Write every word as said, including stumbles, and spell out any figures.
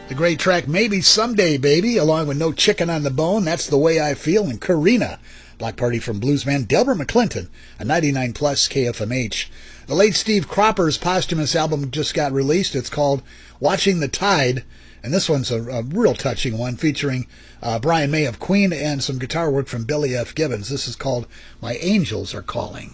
The great track Maybe Someday Baby, along with No Chicken on the Bone, That's the Way I Feel, and Karina. Block Party from bluesman Delbert McClinton, a ninety-nine plus K F M H. The late Steve Cropper's posthumous album just got released. It's called Watching the Tide, and this one's a, a real touching one, featuring uh, Brian May of Queen and some guitar work from Billy F. Gibbons. This is called My Angels Are Calling.